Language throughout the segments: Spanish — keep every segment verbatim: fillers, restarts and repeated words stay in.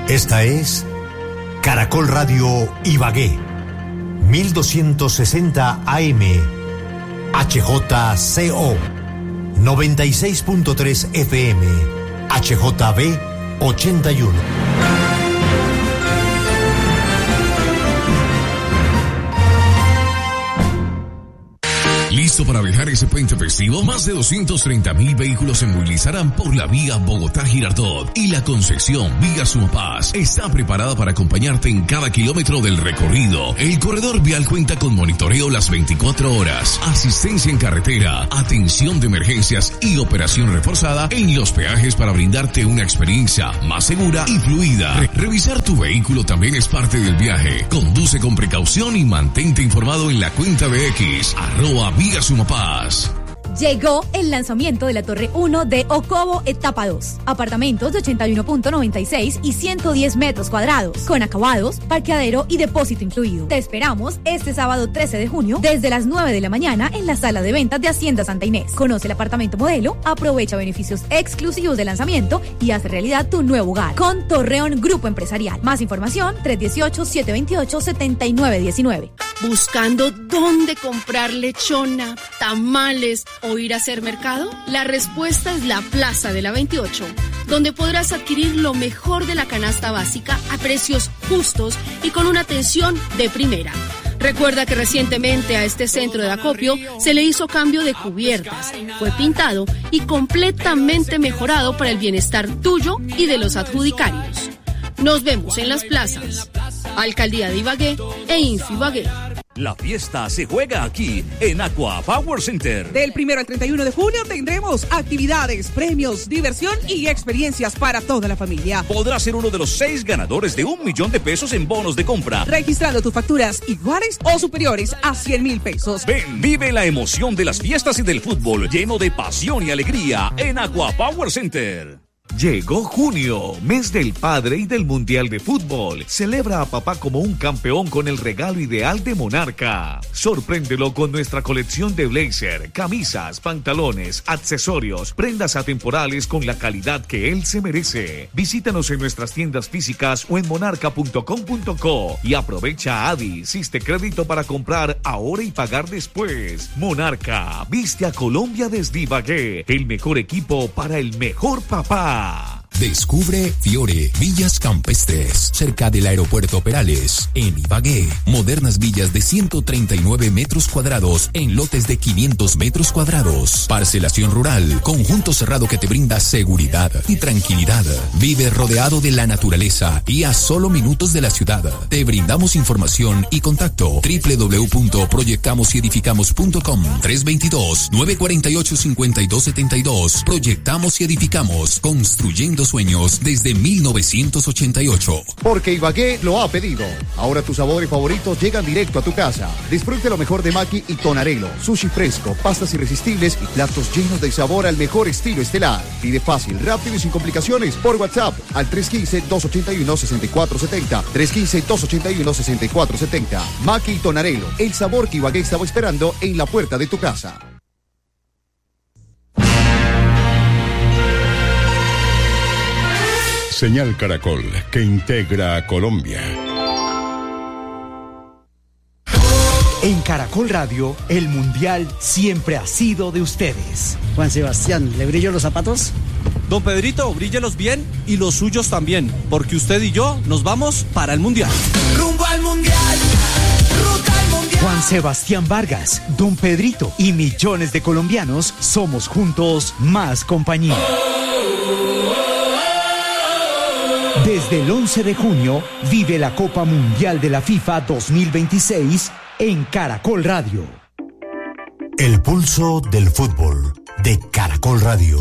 Esta es Caracol Radio Ibagué, mil doscientos sesenta A M, H J C O, noventa y seis punto tres F M, H J B ochenta y uno. ¿Listo para viajar ese puente festivo? Más de doscientos treinta mil vehículos se movilizarán por la vía Bogotá-Girardot y la Concepción vía Sumapaz está preparada para acompañarte en cada kilómetro del recorrido. El corredor vial cuenta con monitoreo las veinticuatro horas, asistencia en carretera, atención de emergencias y operación reforzada en los peajes para brindarte una experiencia más segura y fluida. Re- revisar tu vehículo también es parte del viaje. Conduce con precaución y mantente informado en la cuenta de X, arroba Vía Sumapaz. Llegó el lanzamiento de la Torre uno de Ocobo Etapa dos. Apartamentos de ochenta y uno punto noventa y seis y ciento diez metros cuadrados, con acabados, parqueadero y depósito incluido. Te esperamos este sábado trece de junio desde las nueve de la mañana en la sala de ventas de Hacienda Santa Inés. Conoce el apartamento modelo, aprovecha beneficios exclusivos de lanzamiento y haz realidad tu nuevo hogar con Torreón Grupo Empresarial. Más información tres uno ocho, siete dos ocho, siete nueve uno nueve. ¿Buscando dónde comprar lechona, tamales o ir a hacer mercado? La respuesta es la Plaza de la veintiocho, donde podrás adquirir lo mejor de la canasta básica a precios justos y con una atención de primera. Recuerda que recientemente a este centro de acopio se le hizo cambio de cubiertas, fue pintado y completamente mejorado para el bienestar tuyo y de los adjudicarios. Nos vemos en las plazas. Alcaldía de Ibagué e Infibagué. La fiesta se juega aquí en Aqua Power Center. Del primero al treinta y uno de junio tendremos actividades, premios, diversión y experiencias para toda la familia. Podrás ser uno de los seis ganadores de un millón de pesos en bonos de compra, registrando tus facturas iguales o superiores a cien mil pesos. Ven, vive la emoción de las fiestas y del fútbol lleno de pasión y alegría en Aqua Power Center. Llegó junio, mes del padre y del Mundial de Fútbol. Celebra a papá como un campeón con el regalo ideal de Monarca. Sorpréndelo con nuestra colección de blazer, camisas, pantalones, accesorios, prendas atemporales con la calidad que él se merece. Visítanos en nuestras tiendas físicas o en monarca punto com punto co y aprovecha A D I, Siste Crédito para comprar ahora y pagar después. Monarca, viste a Colombia desde Ibagué, el mejor equipo para el mejor papá. Descubre Fiore, Villas Campestres, cerca del Aeropuerto Perales, en Ibagué. Modernas villas de ciento treinta y nueve metros cuadrados en lotes de quinientos metros cuadrados. Parcelación rural, conjunto cerrado que te brinda seguridad y tranquilidad. Vive rodeado de la naturaleza y a solo minutos de la ciudad. Te brindamos información y contacto doble u doble u doble u punto proyectamos y edificamos punto com tres dos dos, nueve cuatro ocho, cinco dos siete dos. Proyectamos y edificamos, construyendo sueños desde mil novecientos ochenta y ocho. Porque Ibagué lo ha pedido. Ahora tus sabores favoritos llegan directo a tu casa. Disfrute lo mejor de Maki y Tonarelo. Sushi fresco, pastas irresistibles y platos llenos de sabor al mejor estilo estelar. Pide fácil, rápido y sin complicaciones por WhatsApp al tres uno cinco, dos ocho uno, seis cuatro siete cero. tres uno cinco, dos ocho uno, seis cuatro siete cero. Maki y Tonarelo, el sabor que Ibagué estaba esperando en la puerta de tu casa. Señal Caracol, que integra a Colombia. En Caracol Radio, el Mundial siempre ha sido de ustedes. Juan Sebastián, ¿le brillo los zapatos? Don Pedrito, bríllelos bien y los suyos también, porque usted y yo nos vamos para el Mundial. Rumbo al Mundial, ruta al Mundial. Juan Sebastián Vargas, Don Pedrito y millones de colombianos somos juntos más compañía. Desde el once de junio, vive la Copa Mundial de la FIFA dos mil veintiséis en Caracol Radio. El pulso del fútbol de Caracol Radio.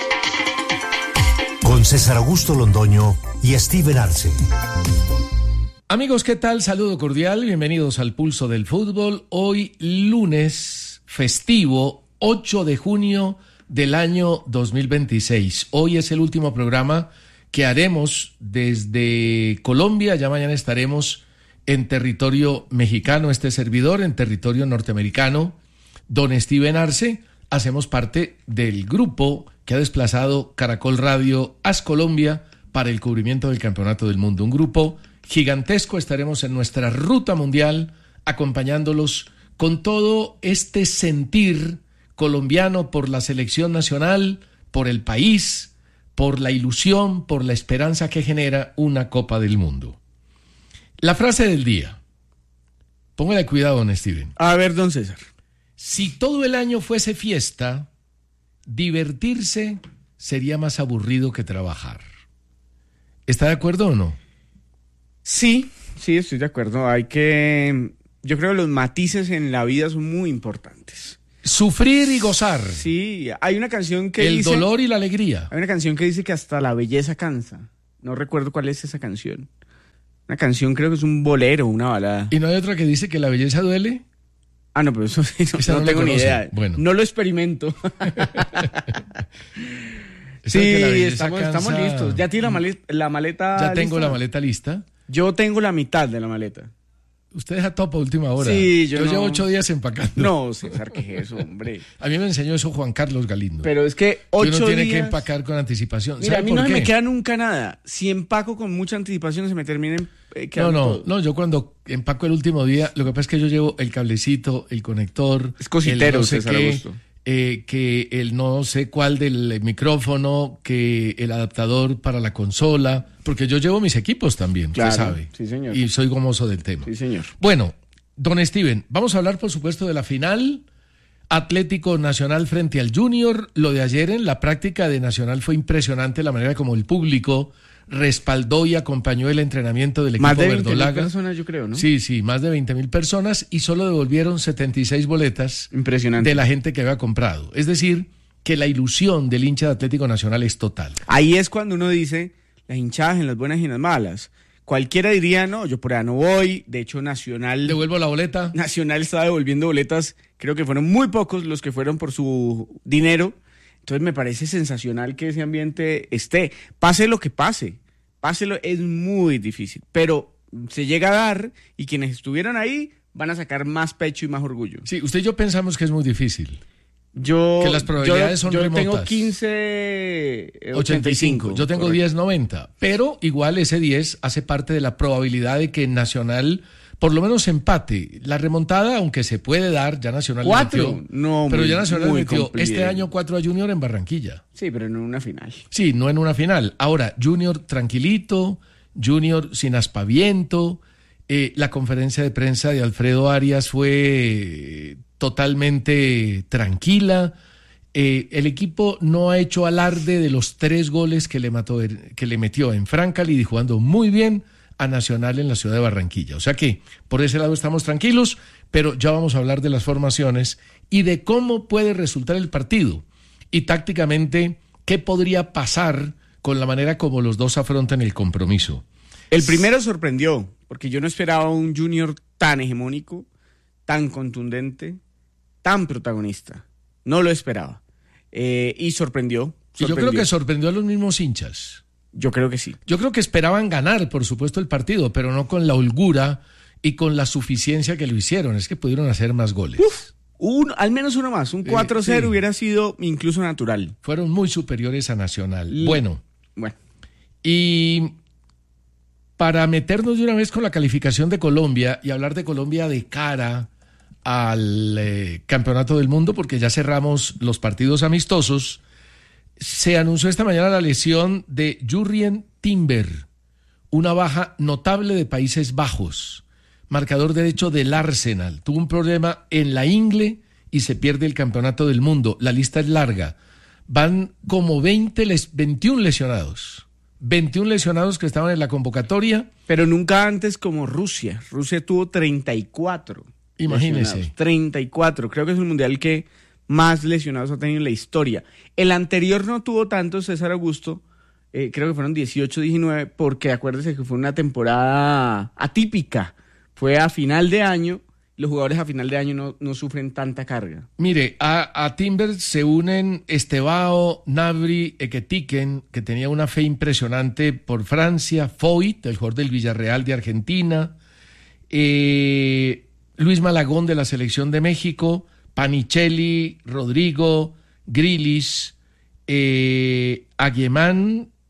Con César Augusto Londoño y Steven Arce. Amigos, ¿qué tal? Saludo cordial, bienvenidos al Pulso del Fútbol. Hoy lunes festivo, ocho de junio del año dos mil veintiséis. Hoy es el último programa que haremos desde Colombia. Ya mañana estaremos en territorio mexicano, este servidor, en territorio norteamericano. Don Steven Arce, hacemos parte del grupo que ha desplazado Caracol Radio a Colombia para el cubrimiento del Campeonato del Mundo. Un grupo gigantesco, estaremos en nuestra ruta mundial acompañándolos con todo este sentir colombiano por la selección nacional, por el país, por la ilusión, por la esperanza que genera una Copa del Mundo. La frase del día. Póngale cuidado, don Steven. A ver, don César. Si todo el año fuese fiesta, divertirse sería más aburrido que trabajar. ¿Está de acuerdo o no? Sí, sí, estoy de acuerdo. Hay que... Yo creo que los matices en la vida son muy importantes. Sufrir y gozar. Sí, hay una canción que El dice... El dolor y la alegría. Hay una canción que dice que hasta la belleza cansa. No recuerdo cuál es esa canción. Una canción, creo que es un bolero, una balada. ¿Y no hay otra que dice que la belleza duele? Ah, no, pero eso sí, no, no, no tengo ni idea. Bueno. No lo experimento. Sí, estamos, cansa... estamos listos. ¿Ya tiene la maleta, la maleta Ya tengo lista? la maleta lista. Yo tengo la mitad de la maleta. Usted deja todo para última hora. Sí, yo, yo no... llevo ocho días empacando. No, César, ¿qué es eso, hombre? A mí me enseñó eso Juan Carlos Galindo. Pero es que ocho días... Uno tiene que empacar con anticipación. Mira, a mí no se me queda nunca nada. Si empaco con mucha anticipación se me termina eh, quedando No, no, todo. no, yo cuando empaco el último día, lo que pasa es que yo llevo el cablecito, el conector... Es cositero, el no sé César qué, Augusto. Eh, que el no sé cuál del micrófono, que el adaptador para la consola, porque yo llevo mis equipos también, claro, usted sabe. Sí, señor. Y soy gomoso del tema. Sí, señor. Bueno, don Steven, vamos a hablar por supuesto de la final, Atlético Nacional frente al Junior. Lo de ayer en la práctica de Nacional fue impresionante, la manera como el público respaldó y acompañó el entrenamiento del equipo más de verdolaga. veinte mil personas, yo creo, ¿no? Sí, sí, más de veinte mil personas y solo devolvieron setenta y seis boletas Impresionante. de la gente que había comprado. Es decir, que la ilusión del hincha de Atlético Nacional es total. Ahí es cuando uno dice las hinchadas en las buenas y en las malas. Cualquiera diría, no, yo por allá no voy. De hecho, Nacional... ¿Devuelvo la boleta? Nacional estaba devolviendo boletas. Creo que fueron muy pocos los que fueron por su dinero. Entonces me parece sensacional que ese ambiente esté. Pase lo que pase. Páselo, es muy difícil. Pero se llega a dar y quienes estuvieron ahí van a sacar más pecho y más orgullo. Sí, usted y yo pensamos que es muy difícil. Yo, que las probabilidades yo, son yo remotas. Yo tengo quince ochenta y cinco. Yo tengo diez noventa. Pero igual ese diez hace parte de la probabilidad de que Nacional por lo menos empate. La remontada, aunque se puede dar, ya Nacional ¿Cuatro? metió. No, pero muy, ya Nacional metió complicado. Este año cuatro a Junior en Barranquilla. Sí, pero no en una final. Sí, no en una final. Ahora, Junior tranquilito, Junior sin aspaviento. Eh, la conferencia de prensa de Alfredo Arias fue totalmente tranquila. Eh, el equipo no ha hecho alarde de los tres goles que le, mató, que le metió en Francali, jugando muy bien a Nacional en la ciudad de Barranquilla. O sea que por ese lado estamos tranquilos, pero ya vamos a hablar de las formaciones y de cómo puede resultar el partido y tácticamente qué podría pasar con la manera como los dos afrontan el compromiso. El primero sorprendió, porque yo no esperaba un Junior tan hegemónico, tan contundente, tan protagonista. No lo esperaba. Eh, y sorprendió, sorprendió. Y yo creo que sorprendió a los mismos hinchas. Yo creo que sí. Yo creo que esperaban ganar, por supuesto, el partido, pero no con la holgura y con la suficiencia que lo hicieron. Es que pudieron hacer más goles. Uf, un, al menos uno más. Un cuatro cero eh, sí. hubiera sido incluso natural. Fueron muy superiores a Nacional. Y, bueno. Bueno. Y para meternos de una vez con la calificación de Colombia y hablar de Colombia de cara al eh, Campeonato del Mundo, porque ya cerramos los partidos amistosos, se anunció esta mañana la lesión de Jurrien Timber, una baja notable de Países Bajos, marcador derecho del Arsenal. Tuvo un problema en la ingle y se pierde el Campeonato del Mundo. La lista es larga. Van como veinte, veintiún lesionados. veintiún lesionados que estaban en la convocatoria. Pero nunca antes como Rusia. Rusia tuvo treinta y cuatro. Imagínese. treinta y cuatro. Creo que es el mundial que más lesionados ha tenido en la historia. El anterior no tuvo tanto, César Augusto, eh, creo que fueron dieciocho, diecinueve, porque acuérdese que fue una temporada atípica. Fue a final de año, los jugadores a final de año no, no sufren tanta carga. Mire, a, a Timber se unen Estevao, Nabri, Eketiken, que tenía una fe impresionante por Francia, Foyt, el jugador del Villarreal de Argentina, eh, Luis Malagón de la Selección de México, Panicelli, Rodrigo, Grealish, eh, Aguemán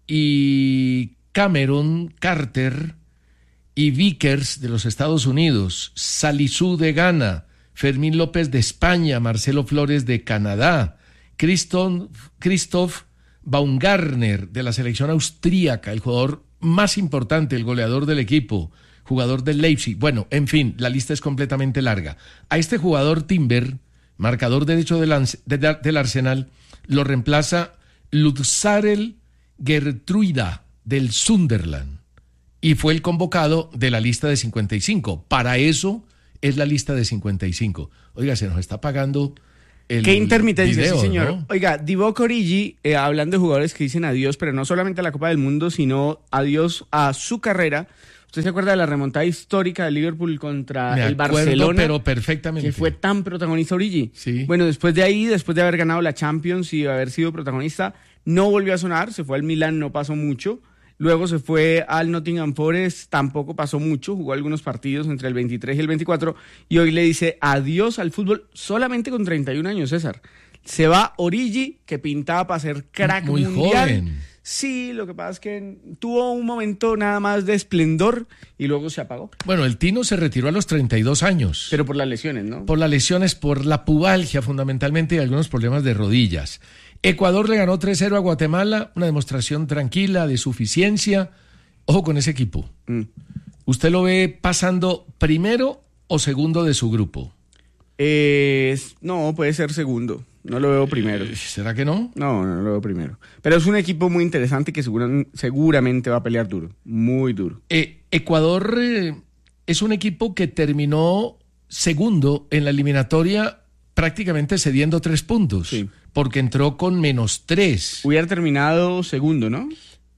y Cameron Carter y Vickers de los Estados Unidos, Salisu de Ghana, Fermín López de España, Marcelo Flores de Canadá, Christoph, Christoph Baumgartner de la selección austríaca, el jugador más importante, el goleador del equipo, jugador del Leipzig. Bueno, en fin, la lista es completamente larga. A este jugador Timber, marcador derecho del, de, del Arsenal, lo reemplaza Lutzarel Gertruida del Sunderland y fue el convocado de la lista de cincuenta y cinco. Para eso es la lista de cincuenta y cinco. Oiga, se nos está pagando el Qué intermitencia, video, sí señor. ¿no? Oiga, Divock Origi, eh, hablando de jugadores que dicen adiós, pero no solamente a la Copa del Mundo, sino adiós a su carrera. ¿Usted se acuerda de la remontada histórica de Liverpool contra Me el acuerdo, Barcelona? pero perfectamente. Que fue tan protagonista Origi. Sí. Bueno, después de ahí, después de haber ganado la Champions y haber sido protagonista, no volvió a sonar, se fue al Milan, no pasó mucho. Luego se fue al Nottingham Forest, tampoco pasó mucho, jugó algunos partidos entre el veintitrés y el veinticuatro, y hoy le dice adiós al fútbol solamente con treinta y un años, César. Se va Origi, que pintaba para ser crack Muy mundial. joven. Sí, lo que pasa es que tuvo un momento nada más de esplendor y luego se apagó. Bueno, el Tino se retiró a los treinta y dos años. Pero por las lesiones, ¿no? Por las lesiones, por la pubalgia fundamentalmente y algunos problemas de rodillas. Ecuador le ganó tres cero a Guatemala, una demostración tranquila de suficiencia. Ojo con ese equipo. Mm. ¿Usted lo ve pasando primero o segundo de su grupo? Eh, no, puede ser segundo. No lo veo primero. ¿Será que no? No, no lo veo primero. Pero es un equipo muy interesante que segura, seguramente va a pelear duro. Muy duro. Eh, Ecuador eh, es un equipo que terminó segundo en la eliminatoria prácticamente cediendo tres puntos. Sí. Porque entró con menos tres. Hubiera terminado segundo, ¿no?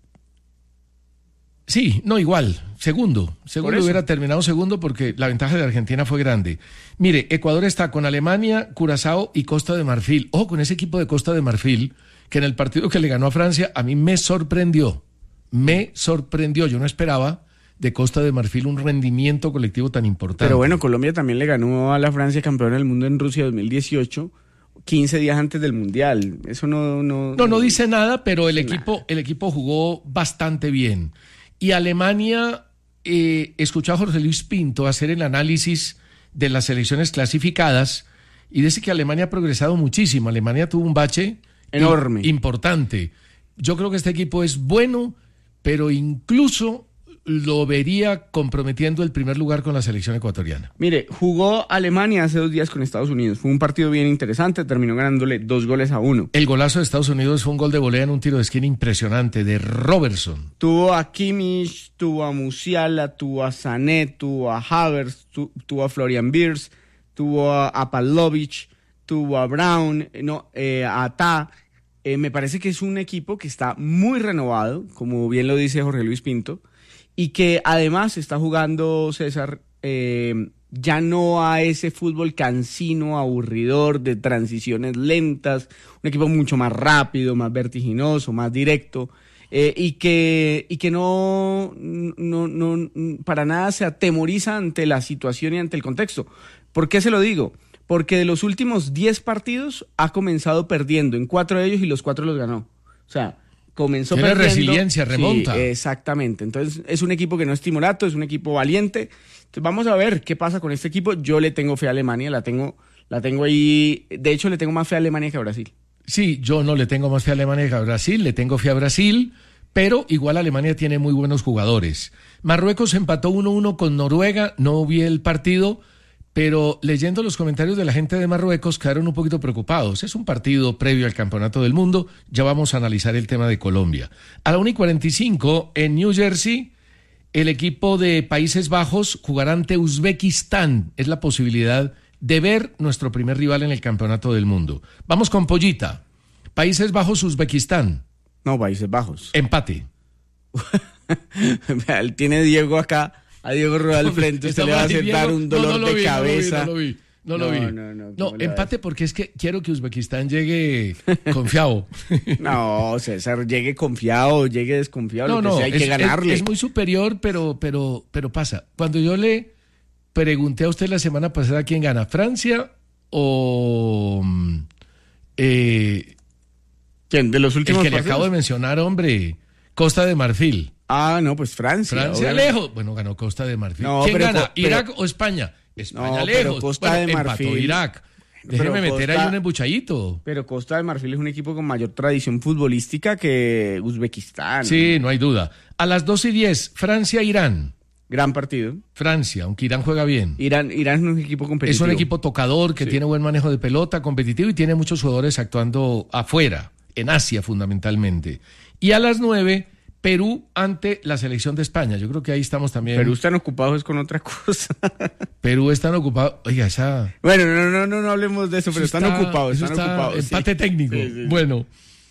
Sí, no, igual, segundo. Segundo hubiera terminado segundo porque la ventaja de Argentina fue grande. Mire, Ecuador está con Alemania, Curazao y Costa de Marfil. Ojo con ese equipo de Costa de Marfil, que en el partido que le ganó a Francia, a mí me sorprendió. Me sorprendió. Yo no esperaba de Costa de Marfil un rendimiento colectivo tan importante. Pero bueno, Colombia también le ganó a la Francia campeona del mundo en Rusia dos mil dieciocho, quince días antes del Mundial. Eso no... No, no, no dice nada, pero el nada. equipo, el equipo jugó bastante bien. Y Alemania, eh, escuchó a Jorge Luis Pinto hacer el análisis de las selecciones clasificadas y dice que Alemania ha progresado muchísimo. Alemania tuvo un bache enorme, importante. Yo creo que este equipo es bueno, pero incluso lo vería comprometiendo el primer lugar con la selección ecuatoriana. Mire, jugó Alemania hace dos días con Estados Unidos. Fue un partido bien interesante, terminó ganándole dos goles a uno. El golazo de Estados Unidos fue un gol de volea en un tiro de esquina impresionante de Robertson. Tuvo a Kimmich, tuvo a Musiala, tuvo a Sané, tuvo a Havertz, tu, tuvo a Florian Wirtz, tuvo a, a Pavlovic, tuvo a Brown, no, eh, a Ta. Eh, me parece que es un equipo que está muy renovado, como bien lo dice Jorge Luis Pinto, y que además está jugando, César, eh, ya no a ese fútbol cansino, aburridor, de transiciones lentas, un equipo mucho más rápido, más vertiginoso, más directo, eh, y que, y que no, no, no, para nada se atemoriza ante la situación y ante el contexto. ¿Por qué se lo digo? Porque de los últimos diez partidos ha comenzado perdiendo en cuatro de ellos y los cuatro los ganó. O sea, comenzó Tiene perdiendo. resiliencia, remonta. Sí, exactamente. Entonces, es un equipo que no es timorato, es un equipo valiente. Entonces, vamos a ver qué pasa con este equipo. Yo le tengo fe a Alemania, la tengo, la tengo ahí. De hecho, le tengo más fe a Alemania que a Brasil. Sí, yo no le tengo más fe a Alemania que a Brasil, le tengo fe a Brasil, pero igual Alemania tiene muy buenos jugadores. Marruecos empató uno uno con Noruega, no vi el partido, pero leyendo los comentarios de la gente de Marruecos quedaron un poquito preocupados. Es un partido previo al Campeonato del Mundo, ya vamos a analizar el tema de Colombia. A la una y cuarenta y cinco, en New Jersey, el equipo de Países Bajos jugará ante Uzbekistán. Es la posibilidad de ver nuestro primer rival en el Campeonato del Mundo. Vamos con Pollita. Países Bajos, Uzbekistán. No, Países Bajos. Empate. Tiene Diego acá. A Diego Rueda al frente, usted le va a sentar un dolor no, no de vi, cabeza. No lo vi, no lo vi. No, no, no, no, no empate porque es que quiero que Uzbekistán llegue confiado. No, César, llegue confiado, llegue desconfiado, no, lo que no, sea, hay es, que ganarle. Es, es muy superior, pero, pero, pero pasa. Cuando yo le pregunté a usted la semana pasada quién gana, ¿Francia o eh, quién de los últimos el que partidos? le acabo de mencionar, hombre? Costa de Marfil. Ah, no, pues Francia. Francia obviamente. lejos. Bueno, ganó Costa de Marfil. No, ¿Quién pero, gana? pero, ¿Irak o España? España no, pero lejos. Costa bueno, de empató Marfil. Irak. Déjeme Pero meter Costa- ahí un embuchadito. Pero Costa de Marfil es un equipo con mayor tradición futbolística que Uzbekistán. Sí, no hay duda. A las dos y diez, Francia-Irán. Gran partido. Francia, aunque Irán juega bien. Irán, Irán es un equipo competitivo. Es un equipo tocador que Sí. tiene buen manejo de pelota, competitivo y tiene muchos jugadores actuando afuera, en Asia fundamentalmente. Y a las nueve, Perú ante la selección de España. Yo creo que ahí estamos también. Perú están ocupados es con otra cosa. Perú están ocupados. Oiga, esa. Bueno, no, no, no, no hablemos de eso, pero Eso están está- ocupados, eso están está ocupados. sí. Empate técnico. Sí, sí, sí. Bueno,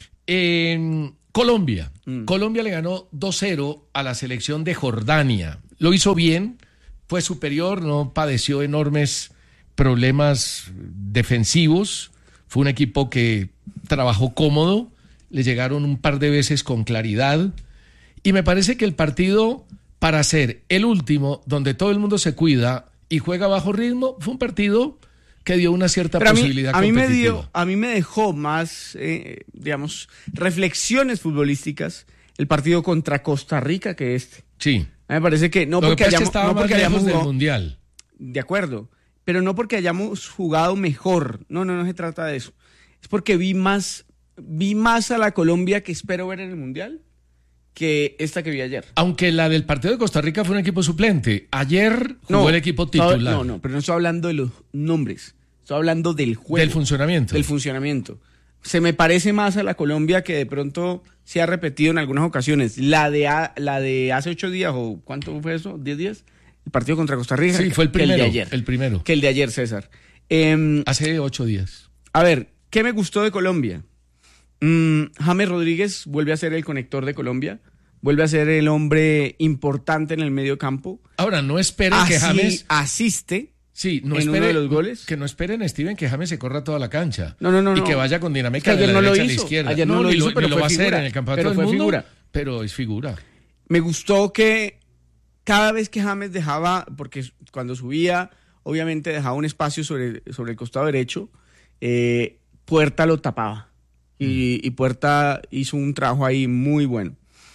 en Colombia. Mm. Colombia le ganó dos cero a la selección de Jordania. Lo hizo bien, fue superior, no padeció enormes problemas defensivos. Fue un equipo que trabajó cómodo, le llegaron un par de veces con claridad. Y me parece que el partido, para ser el último, donde todo el mundo se cuida y juega bajo ritmo, fue un partido que dio una cierta Pero a mí, posibilidad a mí me competitiva. dio, a mí me dejó más, eh, digamos, reflexiones futbolísticas el partido contra Costa Rica que este. Sí. A mí me parece que no Lo que porque pasa es que hayamos, estaba no más porque lejos hayamos del jugado, Mundial. de acuerdo, pero no porque hayamos jugado mejor. No, no, no se trata de eso. Es porque vi más, vi más a la Colombia que espero ver en el Mundial que esta que vi ayer. Aunque la del partido de Costa Rica fue un equipo suplente. Ayer jugó el equipo titular. No, no, pero no estoy hablando de los nombres. Estoy hablando del juego. Del funcionamiento. Del funcionamiento. Se me parece más a la Colombia que de pronto se ha repetido en algunas ocasiones. La de, a- la de hace ocho días, o ¿cuánto fue eso? ¿Diez días? El partido contra Costa Rica. Sí, fue el que primero. de ayer. El primero. Que el de ayer, César. Em, Hace ocho días. a ver, ¿qué me gustó de Colombia? Mm, James Rodríguez vuelve a ser el conector de Colombia. Vuelve a ser el hombre importante en el medio campo. Ahora, no esperen Así que James asiste. Sí, no en uno espere, de los goles. Que no esperen, Steven, que James se corra toda la cancha. No, no, no, Y no. que vaya con dinámica Es que de ayer la no lo derecha a la hizo. izquierda. Ayer no lo ni hizo, ni pero lo fue va a hacer figura. en el campeonato Pero del fue mundo. figura. Pero es figura. Me gustó que cada vez que James dejaba, porque cuando subía, obviamente dejaba un espacio sobre, sobre el costado derecho, eh, Puerta lo tapaba. Y, y Puerta hizo un trabajo ahí muy bueno.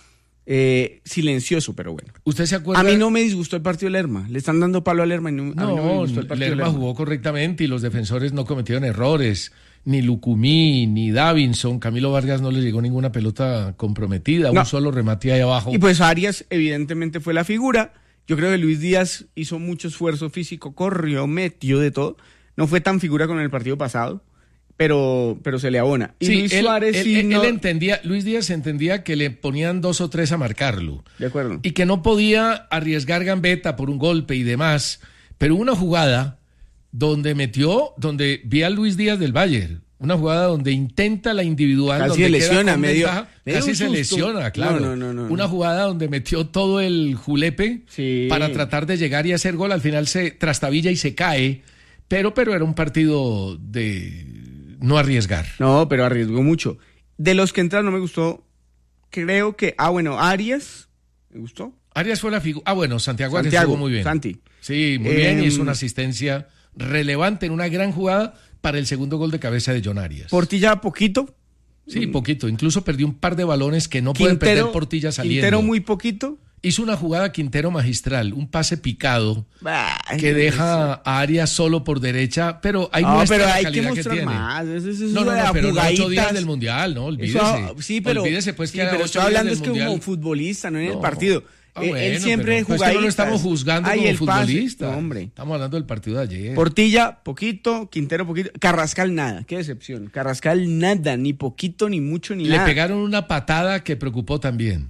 Eh, silencioso, pero bueno. ¿Usted se acuerda? A mí no me disgustó el partido de Lerma. Le están dando palo a Lerma y no, a mí no me No, disgustó el partido de Lerma Lerma. jugó correctamente y los defensores no cometieron errores. Ni Lucumí, ni Davinson. Camilo Vargas no le llegó ninguna pelota comprometida. No. Un solo remate ahí abajo. Y pues Arias evidentemente fue la figura. Yo creo que Luis Díaz hizo mucho esfuerzo físico, corrió, metió de todo. No fue tan figura con el partido pasado, pero, pero se le abona. Y Sí, Luis él, Suárez él- sí él no- entendía, Luis Díaz entendía que le ponían dos o tres a marcarlo. De acuerdo. Y que no podía arriesgar gambeta por un golpe y demás. Pero hubo una jugada donde metió, donde vi a Luis Díaz del Bayern. Una jugada donde intenta la individual. Casi donde se queda lesiona, con medio- ventaja, medio casi un se susto. lesiona, claro. No, no, no, no. Una jugada donde metió todo el julepe Sí. para tratar de llegar y hacer gol. Al final se trastabilla y se cae. Pero, pero era un partido de no arriesgar. No, pero arriesgó mucho. De los que entraron no me gustó. Creo que, ah, bueno, Arias, ¿me gustó? Arias fue la figura. Ah, bueno, Santiago Arias Santiago, jugó muy bien. Santi. Sí, muy bien. Y Em, hizo una asistencia relevante en una gran jugada para el segundo gol de cabeza de John Arias. Portilla poquito. Sí, poquito. Incluso perdió un par de balones que no pueden perder Portilla saliendo. Quintero muy poquito. Hizo una jugada Quintero magistral, un pase picado Bah, que no deja a Arias solo por derecha, pero hay No, muestra pero la hay que calidad que, mostrar tiene. más. Eso- eso- eso no, no, de no, pero en ocho días jugaditas. del Mundial, no, olvídese. Eso, sí, pero, olvídese pues sí, que a pero ocho estoy días hablando del es que Mundial. como futbolista, no en el No. partido. Ah, Eh, bueno, él siempre pero, pues, que no lo jugaditas. estamos juzgando Ay, como el pase. futbolista. No, hombre. Estamos hablando del partido de ayer. Portilla, poquito. Quintero, poquito. Carrascal, nada. Qué decepción. Carrascal, nada. Ni poquito, ni mucho, ni Le nada. pegaron una patada que preocupó también.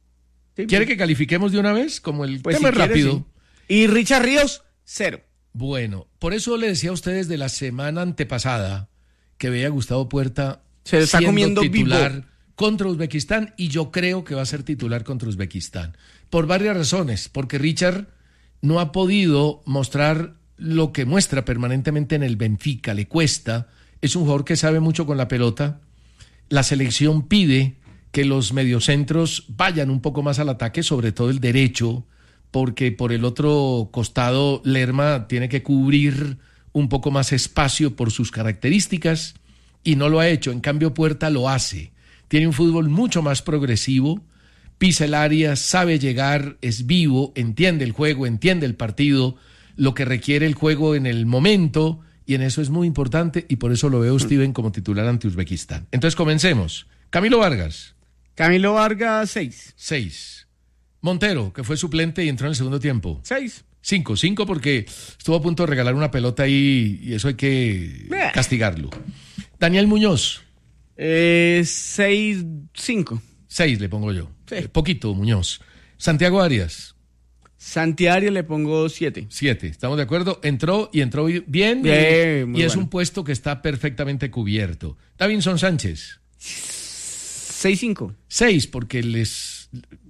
Sí, ¿Quiere pues. que califiquemos de una vez? Como el Pues tema si quiere, rápido. sí. Y Richard Ríos, cero. Bueno, por eso le decía a ustedes de la semana antepasada que veía a Gustavo Puerta Se lo está siendo comiendo titular vivo. contra Uzbekistán y yo creo que va a ser titular contra Uzbekistán. Por varias razones, porque Richard no ha podido mostrar lo que muestra permanentemente en el Benfica, le cuesta, es un jugador que sabe mucho con la pelota, la selección pide que los mediocentros vayan un poco más al ataque, sobre todo el derecho, porque por el otro costado Lerma tiene que cubrir un poco más espacio por sus características y no lo ha hecho. En cambio Puerta lo hace. Tiene un fútbol mucho más progresivo, pisa el área, sabe llegar, es vivo, entiende el juego, entiende el partido, lo que requiere el juego en el momento, y en eso es muy importante, y por eso lo veo Steven como titular ante Uzbekistán. Entonces comencemos. Camilo Vargas. Camilo Vargas, seis. Seis. Montero, que fue suplente y entró en el segundo tiempo. Seis. Cinco, cinco porque estuvo a punto de regalar una pelota ahí y eso hay que Bleh. castigarlo. Daniel Muñoz. Eh, seis, cinco. Seis le pongo yo. Sí. Eh, poquito, Muñoz. Santiago Arias. Santiago Arias le pongo siete. Siete, ¿estamos de acuerdo? Entró y entró bien, bien y, y es bueno. un puesto que está perfectamente cubierto. Davinson Sánchez. Seis, cinco. Seis, porque les...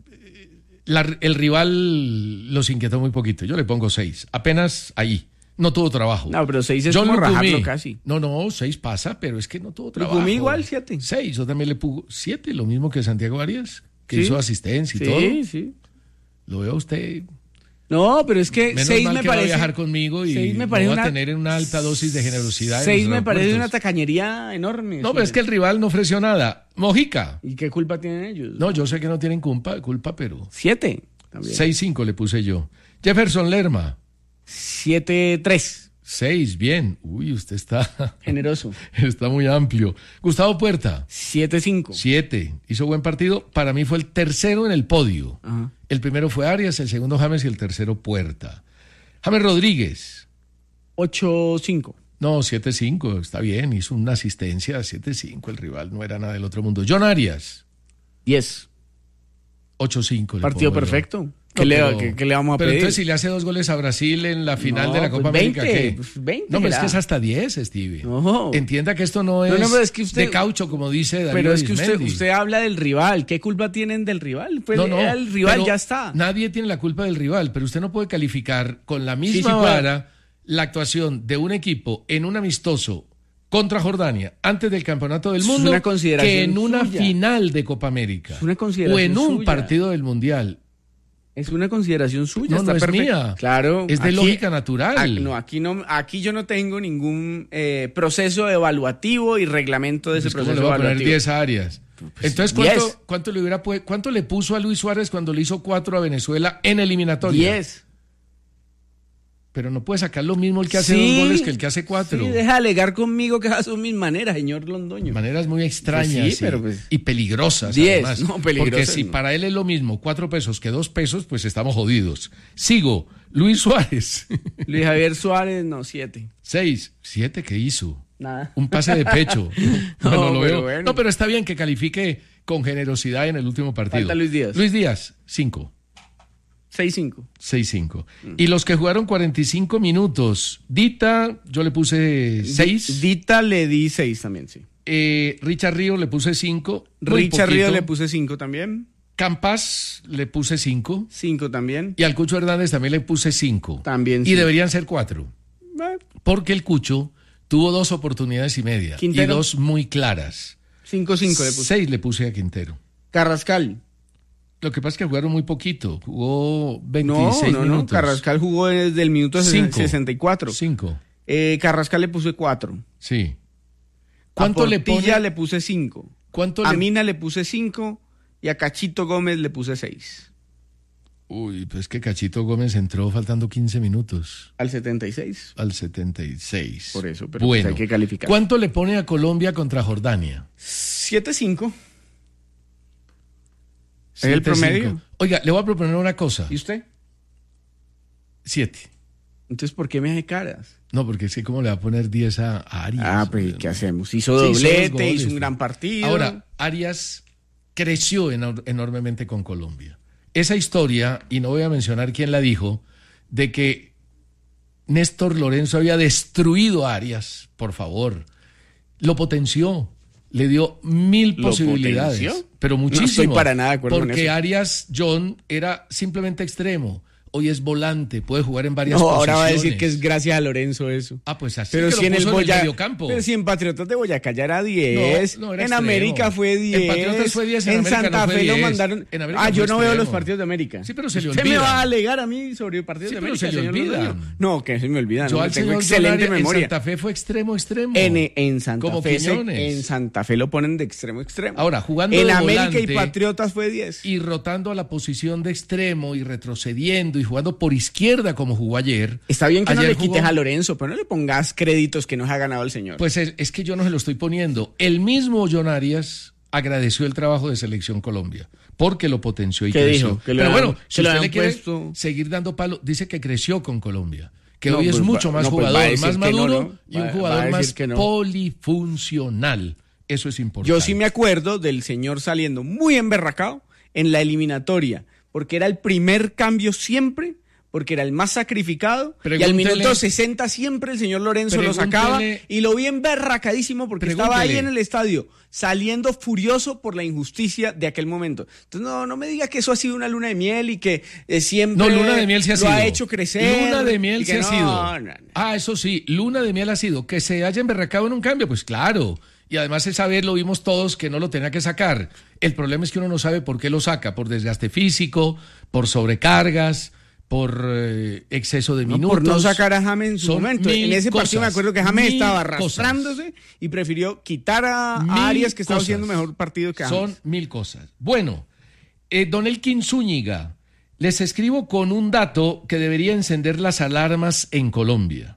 La, el rival los inquietó muy poquito. Yo le pongo seis. Apenas ahí. No tuvo trabajo. No, pero seis es John como Lucumí. rajarlo casi. No, no, seis pasa, pero es que no tuvo trabajo. Lucumí igual, siete. Seis, yo también le pongo siete, lo mismo que Santiago Arias, que sí. hizo asistencia y sí, todo. Sí, sí. Lo veo a usted... No, pero es que Menos seis mal me que parece... va a viajar conmigo y seis me no parece va una, a tener una alta dosis de generosidad. Seis me parece una tacañería enorme. No, pero es que el rival no ofreció nada. Mojica. ¿Y qué culpa tienen ellos? No, yo sé que no tienen culpa, culpa pero... Siete. Seis, cinco le puse yo. Jefferson Lerma. Siete, tres. Seis, bien. Uy, usted está... Generoso. Está muy amplio. Gustavo Puerta. Siete, cinco. Siete. Hizo buen partido. Para mí fue el tercero en el podio. Ajá. El primero fue Arias, el segundo James y el tercero Puerta. James Rodríguez. Ocho, cinco. No, siete, cinco. Está bien. Hizo una asistencia. Siete, cinco. El rival no era nada del otro mundo. John Arias. Diez. Ocho, cinco. Partido perfecto. Yo. ¿Qué, no, le, pero, ¿qué, ¿Qué le vamos a pero pedir? Entonces, si le hace dos goles a Brasil en la final no, de la Copa pues veinte, América, ¿qué? Pues veinte, no, pero era. es que es hasta diez, Stevie. No. Entienda que esto no es, no, no, pero es que usted, de caucho, como dice Darío Pero es que usted, Arizmendi. usted habla del rival. ¿Qué culpa tienen del rival? Pues no, no, el rival pero ya está. Nadie tiene la culpa del rival, pero usted no puede calificar con la misma sí, sí vara la actuación de un equipo en un amistoso contra Jordania antes del Campeonato del Mundo que en una suya. final de Copa América Es una consideración o en un suya. partido del Mundial. Es una consideración suya. No, está no es perfecto. mía. Claro. Es de aquí, lógica natural. Aquí, no, aquí, no, aquí yo no tengo ningún eh, proceso evaluativo y reglamento de ese Pues proceso ¿cómo le voy a evaluativo. poner diez áreas? Pues, Entonces, ¿cuánto, diez. ¿cuánto, le hubiera, ¿cuánto le puso a Luis Suárez cuando le hizo cuatro a Venezuela en eliminatoria? diez. Pero no puede sacar lo mismo el que hace Sí, dos goles que el que hace cuatro. Sí, deja de alegar conmigo que esas son mis maneras, señor Londoño. Maneras muy extrañas Pues sí, y, pero pues- y peligrosas. Diez, además. no, peligrosas Porque si no. para él es lo mismo cuatro pesos que dos pesos, pues estamos jodidos. Sigo. Luis Suárez. Luis Javier Suárez, no, siete. Seis. Siete, ¿qué hizo? Nada. Un pase de pecho. Bueno, No, lo pero veo. bueno. No, pero está bien que califique con generosidad en el último partido. Falta Luis Díaz. Luis Díaz, cinco. seis cinco. seis cinco. Y los que jugaron cuarenta y cinco minutos, Dita, yo le puse seis. Dita le di seis también, sí. Eh, Richard Río le puse cinco. Richard Río le puse cinco también. Campas le puse cinco. cinco también. Y al Cucho Hernández también le puse cinco. También Y sí. deberían ser cuatro. Eh, Porque el Cucho tuvo dos oportunidades y media. Quintero. Y dos muy claras. cinco cinco le puse. Seis le puse a Quintero. Carrascal. Lo que pasa es que jugaron muy poquito. Jugó No, veintiséis no, no. minutos. Carrascal jugó desde el minuto Cinco. sesenta y cuatro. Cinco. Eh, Carrascal le puse cuatro. Sí. ¿Cuánto ¿Cuánto le Portilla pone? le puse cinco. ¿Cuánto A le- Mina le puse cinco y a Cachito Gómez le puse seis. Uy, pues que Cachito Gómez entró faltando quince minutos. Al setenta y seis. Al setenta y seis. Por eso, pero bueno, pues hay que calificar. ¿cuánto le pone a Colombia contra Jordania? siete cinco. ¿Es el Siete, promedio? cinco. Oiga, le voy a proponer una cosa. ¿Y usted? Siete. Entonces, ¿por qué me hace caras? No, porque es que cómo le va a poner diez a, a Arias. Ah, pues, ¿qué hacemos? Hizo Sí, hizo dos doblete, goles, hizo un pues. gran partido. Ahora, Arias creció enor- enormemente con Colombia. Esa historia, y no voy a mencionar quién la dijo, de que Néstor Lorenzo había destruido a Arias, por favor, lo potenció, le dio mil ¿Lo posibilidades, potenció? pero No muchísimo. estoy para nada de acuerdo con porque eso. Arias John era simplemente extremo. hoy es volante, puede jugar en varias no, posiciones. Ahora va a decir que es gracias a Lorenzo eso. Ah, pues así pero que si lo en el, puso Boya... en el mediocampo. Pero si en Patriotas de Boyacá ya era diez, no, no era en extremo. América fue diez, en Patriotas fue diez, en, en América Santa no fue Fe diez. lo mandaron. En América ah, yo no extremo. veo los partidos de América. Sí, pero se le Usted olvida. me va a alegar a mí sobre partidos sí, de pero América, se le señor olvida. Lorenzo. No, que se me olvida. Yo no, al tengo señor excelente Jonari, memoria. En Santa Fe fue extremo, extremo. En, en Santa Como Fe se, Quiñones. en Santa Fe lo ponen de extremo, extremo. Ahora, jugando en de América volante, y Patriotas fue diez. Y rotando a la posición de extremo y retrocediendo y jugando por izquierda como jugó ayer. Está bien que ayer no le jugó... quites a Lorenzo, pero no le pongas créditos que no se ha ganado el señor. Pues es, es que yo no se lo estoy poniendo. El mismo John Arias agradeció el trabajo de Selección Colombia porque lo potenció y ¿Qué creció. dijo? Que pero lo bueno, han, si usted le quiere puesto... seguir dando palo, dice que creció con Colombia. Que no, hoy es pues, mucho más no, pues jugador, más maduro no, ¿no? y un va, jugador va más no. polifuncional. Eso es importante. Yo sí me acuerdo del señor saliendo muy emberracado en la eliminatoria, porque era el primer cambio siempre, porque era el más sacrificado, pregúntele, y al minuto sesenta siempre el señor Lorenzo lo sacaba, y lo vi emberracadísimo porque estaba ahí en el estadio, saliendo furioso por la injusticia de aquel momento. Entonces no, no me diga que eso ha sido una luna de miel y que eh, siempre no, luna de miel se ha lo sido. ha hecho crecer. Luna de miel se no, ha sido. No, no. Ah, eso sí, luna de miel ha sido. Que se haya emberracado en un cambio, pues claro. Y además esa vez lo vimos todos que no lo tenía que sacar. El problema es que uno no sabe por qué lo saca, por desgaste físico, por sobrecargas, por eh, exceso de minutos. No, por no sacar a James en su Son momento. En ese cosas, partido me acuerdo que James estaba arrastrándose cosas. y prefirió quitar a, a Arias, que estaba cosas. haciendo mejor partido que James. Son mil cosas. Bueno, eh, don Elkin Zúñiga, les escribo con un dato que debería encender las alarmas en Colombia.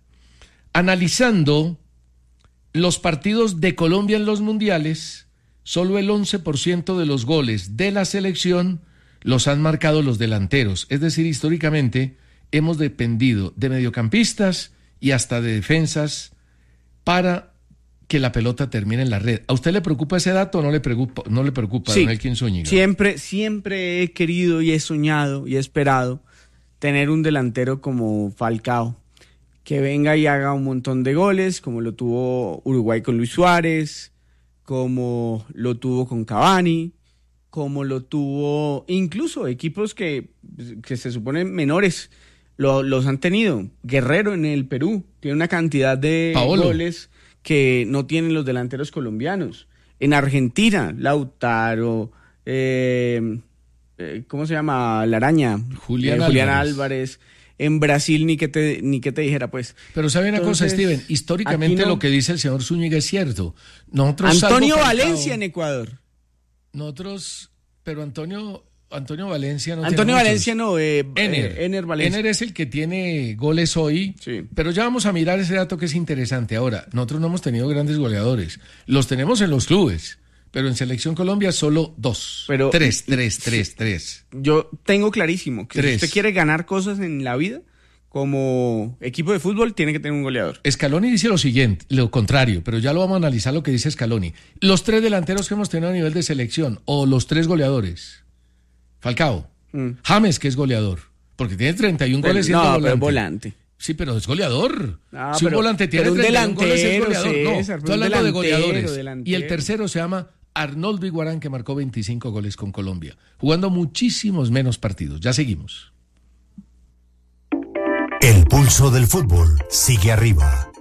Analizando los partidos de Colombia en los mundiales, solo el once por ciento de los goles de la selección los han marcado los delanteros. Es decir, históricamente hemos dependido de mediocampistas y hasta de defensas para que la pelota termine en la red. ¿A usted le preocupa ese dato o no le preocupa, no le preocupa, sí, don Elkin Zúñiga? Siempre, siempre he querido y he soñado y he esperado tener un delantero como Falcao, que venga y haga un montón de goles, como lo tuvo Uruguay con Luis Suárez, como lo tuvo con Cavani, como lo tuvo incluso equipos que, que se suponen menores, lo, los han tenido. Guerrero en el Perú tiene una cantidad de Paolo. goles que no tienen los delanteros colombianos. En Argentina, Lautaro, eh, eh, ¿cómo se llama? La Araña, Julián, eh, Julián Álvarez. Álvarez. En Brasil ni que te ni que te dijera, pues. Pero sabe una Entonces, cosa, Steven, históricamente no... lo que dice el señor Zúñiga es cierto. Nosotros, Antonio Falcao, Valencia en Ecuador. Nosotros, pero Antonio Antonio Valencia no Antonio tiene Valencia muchos. no, eh, Ener. eh, Ener Valencia. Ener es el que tiene goles hoy, sí. Pero ya vamos a mirar ese dato que es interesante. Ahora, nosotros no hemos tenido grandes goleadores. Los tenemos en los clubes, pero en Selección Colombia solo dos. Pero, tres, tres, tres, tres. Yo tengo clarísimo que tres. si usted quiere ganar cosas en la vida, como equipo de fútbol, tiene que tener un goleador. Scaloni dice lo siguiente, lo contrario, pero ya lo vamos a analizar lo que dice Scaloni. Los tres delanteros que hemos tenido a nivel de selección, o los tres goleadores. Falcao, mm. James, que es goleador, porque tiene treinta y uno pero, goles siendo no, volante. pero volante. Sí, pero es goleador. Ah, si pero, un volante tiene un treinta y uno goles, es goleador. César, no, estoy hablando de goleadores. Delantero. Y el tercero se llama Arnoldo Iguarán, que marcó veinticinco goles con Colombia, jugando muchísimos menos partidos. Ya seguimos. El pulso del fútbol sigue arriba.